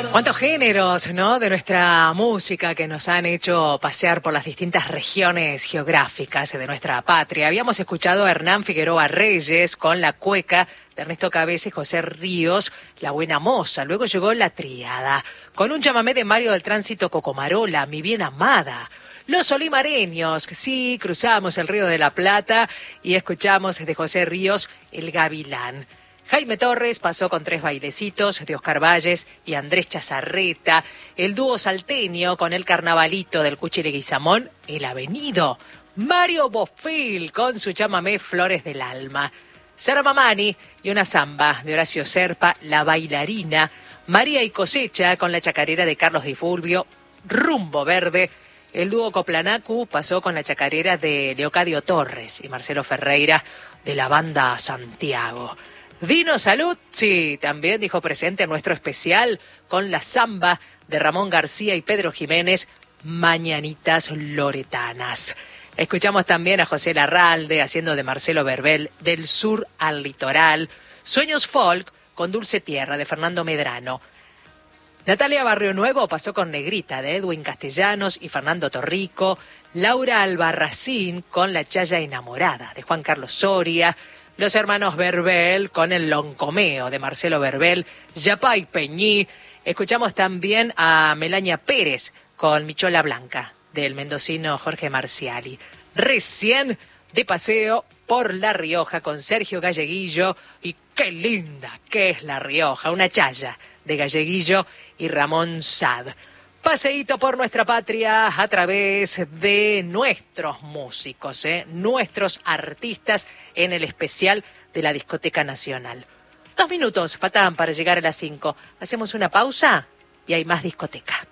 Cuántos géneros, ¿no?, de nuestra música que nos han hecho pasear por las distintas regiones geográficas de nuestra patria. Habíamos escuchado a Hernán Figueroa Reyes con La Cueca de Ernesto Cabeza y José Ríos, La Buena Moza. Luego llegó La Tríada, con un chamamé de Mario del Tránsito Cocomarola, Mi Bien Amada. Los Olimareños, sí, cruzamos el Río de la Plata y escuchamos de José Ríos El Gavilán. Jaime Torres pasó con Tres Bailecitos de Oscar Valles y Andrés Chazarreta. El dúo salteño con El Carnavalito del Cuchi Leguizamón, El Avenido. Mario Bofill con su chamamé Flores del Alma. Sara Mamani y una samba de Horacio Serpa, La Bailarina. María y Cosecha con la chacarera de Carlos Di Fulvio, Rumbo Verde. El dúo Coplanacu pasó con la chacarera de Leocadio Torres y Marcelo Ferreira de la banda Santiago. Dino Saluzzi también dijo presente en nuestro especial con la samba de Ramón García y Pedro Jiménez, Mañanitas Loretanas. Escuchamos también a José Larralde haciendo de Marcelo Verbel, Del Sur al Litoral. Sueños Folk con Dulce Tierra de Fernando Medrano. Natalia Barrio Nuevo pasó con Negrita de Edwin Castellanos y Fernando Torrico. Laura Albarracín con La Chaya Enamorada de Juan Carlos Soria. Los hermanos Verbel con El Loncomeo de Marcelo Verbel, Yapay Peñí. Escuchamos también a Melania Pérez con Michola Blanca del mendocino Jorge Marciali. Recién de paseo por La Rioja con Sergio Galleguillo y qué linda que es La Rioja, una chaya de Galleguillo y Ramón Sad. Paseíto por nuestra patria a través de nuestros músicos, nuestros artistas en el especial de la Discoteca Nacional. 2 minutos faltaban para llegar a las 5. Hacemos una pausa y hay más discoteca.